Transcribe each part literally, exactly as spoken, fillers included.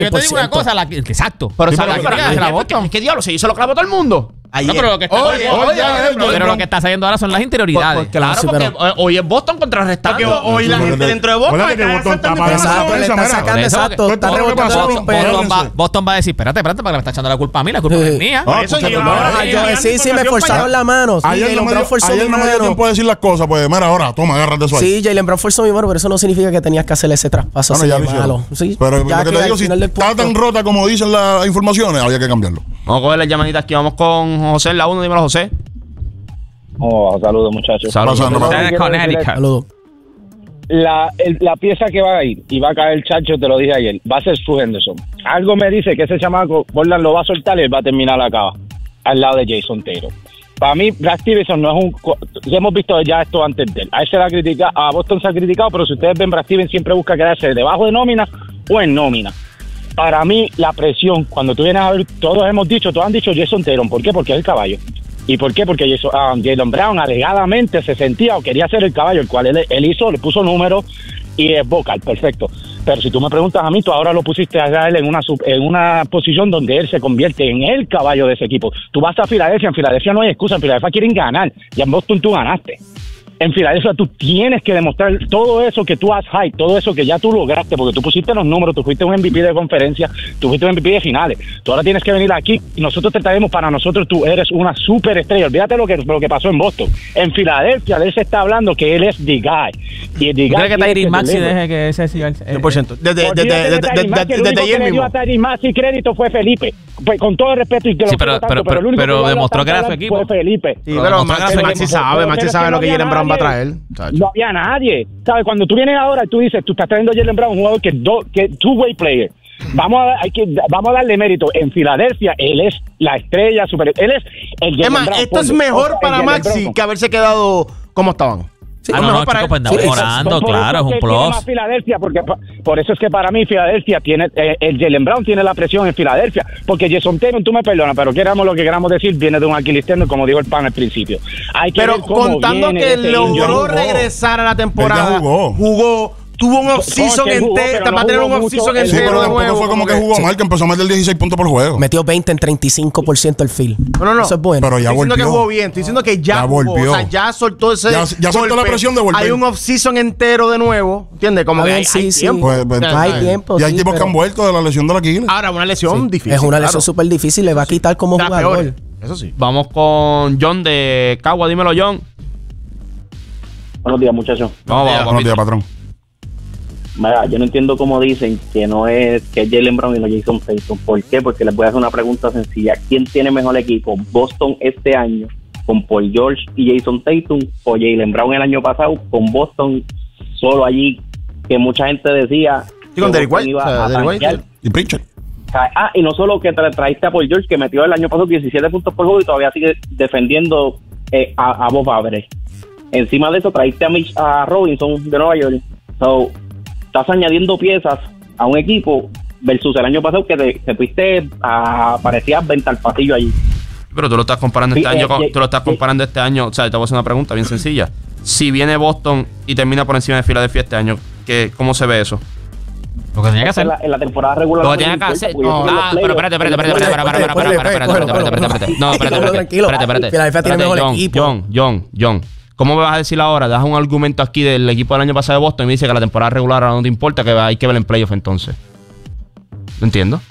Yo te digo una cosa, la, exacto. Pero, sí, ¿sabes? pero, ¿Qué, ¿qué, ¿Qué, ¿Qué diablo? ¿Se hizo lo clavó todo el mundo? Ayer. No, pero lo que está, oye, oye, oye, pero, pero lo que está saliendo ahora son las interioridades. Por, por, claro, sí, porque pero, hoy es Boston contrarrestando. Porque hoy la gente dentro de Boston está exacto. Está rebotando. Boston va a decir, espérate, espérate, porque me está echando la culpa a mí, la culpa es mía. Sí, sí, me forzaron la mano. Ayer no me dio tiempo de decir las cosas, pues mira, ahora, toma, agárrate eso ahí. Sí, Jaylen Brown forzó mi mano, pero eso no significa que tenías que hacer ese traspaso así de malo. Pero lo que te digo, si está tan rota como dicen las informaciones, había que cambiarlo. Vamos a coger las llamaditas aquí, vamos con José en la uno, dímelo, José. Oh, saludos, muchachos. Saludos. Saludos. La, el, la pieza que va a ir y va a caer el Chacho, te lo dije ayer, va a ser Stu Henderson. Algo me dice que ese chamaco, Portland lo va a soltar y él va a terminar acá, al lado de Jason Taylor. Para mí, Brad Stevenson no es un... Ya hemos visto ya esto antes de él. A él se la critica, a Boston se ha criticado, pero si ustedes ven, Brad Stevenson siempre busca quedarse debajo de nómina o en nómina. Para mí, la presión, cuando tú vienes a ver, todos hemos dicho, todos han dicho Jason Taylor. ¿Por qué? Porque es el caballo. ¿Y por qué? Porque Jason, um, Jaylen Brown alegadamente se sentía o quería ser el caballo, el cual él, él hizo, le puso números y es vocal, perfecto. Pero si tú me preguntas a mí, tú ahora lo pusiste a él en una, en una posición donde él se convierte en el caballo de ese equipo. Tú vas a Filadelfia, en Filadelfia no hay excusa, en Filadelfia quieren ganar, y en Boston tú ganaste. En Filadelfia tú tienes que demostrar todo eso que tú has hype, todo eso que ya tú lograste, porque tú pusiste los números, tú fuiste un M V P de conferencia, tú fuiste un M V P de finales. Tú ahora tienes que venir aquí y nosotros te traemos, para nosotros tú eres una superestrella. Olvídate lo que, lo que pasó en Boston. En Filadelfia él se está hablando que él es the guy. Y el the guy. ¿Tú crees que Tyrese Maxey deje que ese siga el cien por ciento? Desde ayer mismo. El único que le dio a Tyrese Maxey crédito fue Felipe. Con todo el respeto y que sí, lo pero, tanto, pero, pero, pero, pero demostró que era su equipo. Fue Felipe. Sí, pero Maxey sabe, Maxey sabe lo que Jaylen Brown va a traer. No había nadie. ¿Sabes? Cuando tú vienes ahora y tú dices, tú estás trayendo a Jaylen Brown, un jugador que do, que two-way player. Vamos a, hay que, vamos a darle mérito. En Filadelfia, él es la estrella super. Él es el Jaylen Brown. Esto es mejor para Maxey que haberse quedado como estaban. Sí, ah, no, no, chico, pues mejorando, sí, claro, es un plus. Filadelfia, porque por eso es que para mí Filadelfia tiene, eh, el Jaylen Brown tiene la presión en Filadelfia, porque Jason Taylor, tú me perdonas, pero queramos lo que queramos decir, viene de un Aquiles tendón, como dijo el pan al principio. Hay que pero contando que logró regresar a la temporada, jugó. jugó tuvo un off-season entero, va a tener un off-season entero. Sí, pero tampoco fue como que jugó mal, que empezó a meter dieciséis puntos por juego. Metió veinte en treinta y cinco por ciento el field. No, no, no. Eso es bueno. Pero ya estoy volvió. diciendo que jugó bien, estoy diciendo que ya, ya jugó, volvió. o sea, ya soltó ese Ya, ya soltó la presión de volver. Hay un off-season entero de nuevo, ¿entiendes? Como que hay, sí, hay sí. tiempo. Pues, pues, hay tiempo, Y hay sí, tipos pero... que han vuelto de la lesión de la Aquiles. Ahora, una lesión sí. difícil. Es una lesión claro. súper difícil, le va a quitar como la jugador. Peor. Eso sí. Vamos con John de Cagua, dímelo, John. Buenos días, muchachos. Vamos, vamos, Buenos días, patrón. Mira, yo no entiendo cómo dicen que no es que es Jaylen Brown y no Jason Tatum. ¿Por qué? Porque les voy a hacer una pregunta sencilla. ¿Quién tiene mejor equipo? ¿Boston este año con Paul George y Jason Tatum o Jaylen Brown el año pasado con Boston solo allí, que mucha gente decía sí, con Derrick White, o sea, Derrick White y Pritchard? Ah, y no solo que tra traíste a Paul George, que metió el año pasado diecisiete puntos por juego y todavía sigue defendiendo eh, a, a Bob Average. Encima de eso traíste a, Mitch, a Robinson de Nueva York. So, estás añadiendo piezas a un equipo versus el año pasado que te, te fuiste a parecías venta al pasillo allí. Pero tú lo estás comparando este sí, año, eh, con, eh, tú lo estás comparando eh, este año. O sea, te voy a hacer una pregunta bien sencilla. Si viene Boston y termina por encima de Filadelfia este año, ¿qué, ¿cómo se ve eso? Lo que tenía que hacer. En la, en la temporada regular. Lo que tenía que hacer. Ah, pero espérate, espérate, espérate, espérate, espérate, espérate, espérate, espérate, espérate. No, espérate, espérate. Espérate, espérate. Filadelfia tiene mejor John, equipo. John, John, John. ¿Cómo me vas a decir ahora? Das un argumento aquí del equipo del año pasado de Boston y me dice que la temporada regular ahora no te importa, que hay que ver en playoff entonces. ¿No entiendo?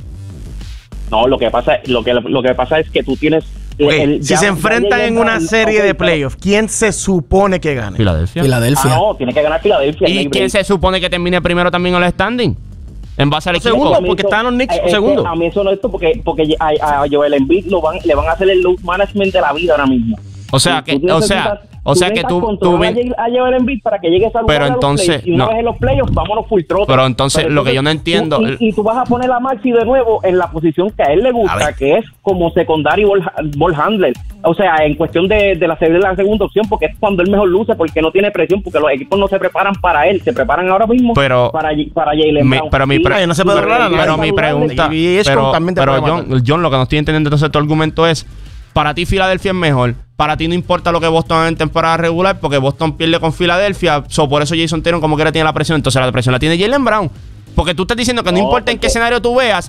No, lo que pasa, lo que, lo que pasa es que tú tienes... Okay. El, si ya, se enfrentan en una serie okay, de playoffs, ¿quién se supone que gane? Filadelfia. Filadelfia. Ah, no, tiene que ganar Filadelfia. ¿Y quién se supone que termine primero también en el standing? En base al equipo. Segundo, porque están los Knicks. Eh, segundo. A mí eso no es esto porque, porque a, a Joel Embiid lo van, le van a hacer el load management de la vida ahora mismo. O sea que, o sea, o sea que tú, tú ven, a Joel Embiid para que llegue a saludar pero entonces, y una no. vez en los playoffs, vámonos full trote. Pero entonces, pero lo entonces, que yo no entiendo. Tú, y, y tú vas a poner a Maxi de nuevo en la posición que a él le gusta, que es como secundario ball, ball handler. O sea, en cuestión de, de la, de la segunda opción, porque es cuando él mejor luce, porque no tiene presión, porque los equipos no se preparan para él, se preparan ahora mismo pero, para, para Jaylen Brown. Pero mi, pre no se puede pero, hablar, pero mi pregunta, y, y pero, pero John, John, lo que no estoy entendiendo entonces tu argumento es, para ti Filadelfia es mejor, para ti no importa lo que Boston haga en temporada regular, porque Boston pierde con Filadelfia, so, por eso Jason Tatum como quiera tiene la presión, entonces la presión la tiene Jaylen Brown. Porque tú estás diciendo que no, No, importa en qué porque- escenario tú veas,